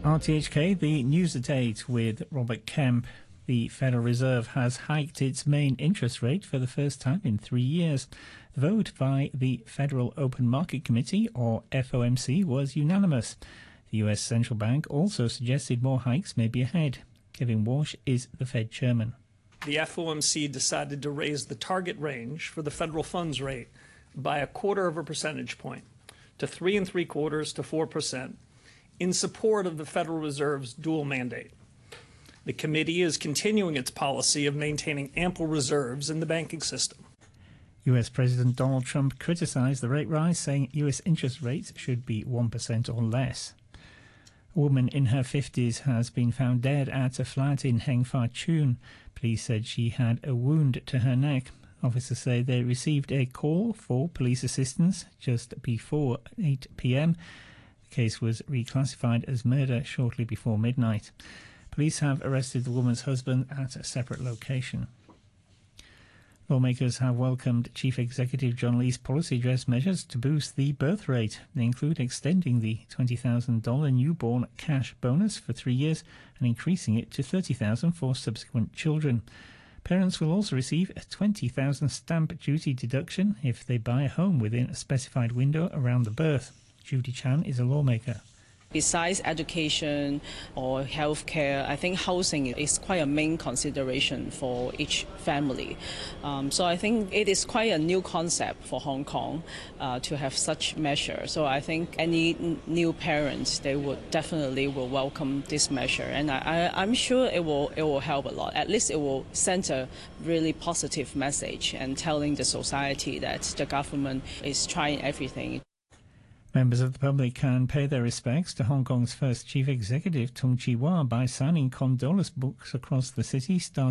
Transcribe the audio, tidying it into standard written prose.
RTHK, the news at 8 with Robert Kemp. The Federal Reserve has hiked its main interest rate for the first time in 3 years. The vote by the Federal Open Market Committee, or FOMC, was unanimous. The US Central Bank also suggested more hikes may be ahead. Kevin Walsh is the Fed chairman. The FOMC decided to raise the target range for the federal funds rate by 1/4 percentage point to 3 3/4 to 4% in support of the Federal Reserve's dual mandate. The committee is continuing its policy of maintaining ample reserves in the banking system. US President Donald Trump criticized the rate rise, saying US interest rates should be 1% or less. A woman in her 50s has been found dead at a flat in Heng Fah Chun. Police said she had a wound to her neck. Officers say they received a call for police assistance just before 8 p.m. The case was reclassified as murder shortly before midnight. Police have arrested the woman's husband at a separate location. Lawmakers have welcomed Chief Executive John Lee's policy address measures to boost the birth rate. They include extending the $20,000 newborn cash bonus for 3 years and increasing it to $30,000 for subsequent children. Parents will also receive a $20,000 stamp duty deduction if they buy a home within a specified window around the birth. Judy Chan is a lawmaker. Besides education or healthcare, I think housing is quite a main consideration for each family. So I think it is quite a new concept for Hong Kong to have such measure. So I think any new parents, they would definitely will welcome this measure, and I'm sure it will help a lot. At least it will send a really positive message and telling the society that the government is trying everything. Members of the public can pay their respects to Hong Kong's first chief executive, Tung Chee-hwa, by signing condolence books across the city, starting